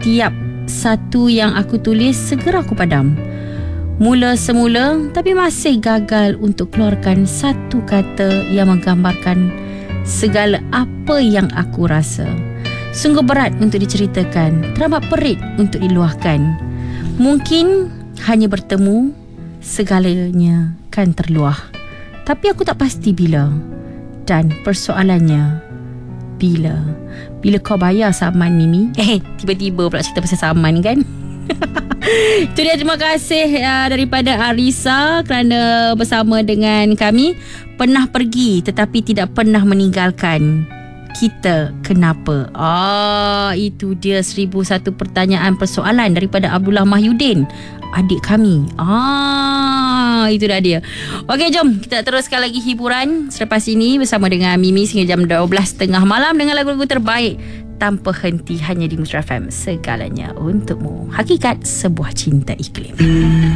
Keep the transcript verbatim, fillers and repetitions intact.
setiap satu yang aku tulis segera aku padam. Mula semula tapi masih gagal untuk keluarkan satu kata yang menggambarkan segala apa yang aku rasa. Sungguh berat untuk diceritakan, teramat perit untuk diluahkan. Mungkin hanya bertemu segalanya kan terluah. Tapi aku tak pasti bila. Dan persoalannya, bila Bila kau bayar saman, Mimi? Eh, tiba-tiba pula cerita pasal saman kan? Itu dia, terima kasih uh, daripada Arisa kerana bersama dengan kami. Pernah pergi tetapi tidak pernah meninggalkan kita, kenapa? Ah, itu dia seribu satu pertanyaan persoalan daripada Abdullah Mahyudin, adik kami. Ah, itu dah dia. Okey, jom kita teruskan lagi hiburan selepas ini bersama dengan Mimi sehingga jam dua belas tiga puluh malam dengan lagu-lagu terbaik tanpa henti hanya di Musra F M. Segalanya untukmu. Hakikat sebuah cinta iklim.